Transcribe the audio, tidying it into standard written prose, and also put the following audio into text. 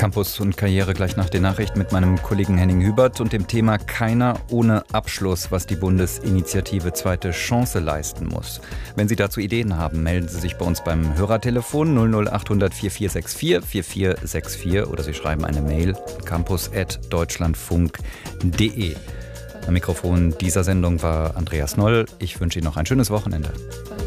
Campus und Karriere gleich nach der Nachricht mit meinem Kollegen Henning Hubert und dem Thema Keiner ohne Abschluss, was die Bundesinitiative Zweite Chance leisten muss. Wenn Sie dazu Ideen haben, melden Sie sich bei uns beim Hörertelefon 00800 4464 4464 oder Sie schreiben eine Mail campus@deutschlandfunk.de. Am Mikrofon dieser Sendung war Andreas Noll. Ich wünsche Ihnen noch ein schönes Wochenende.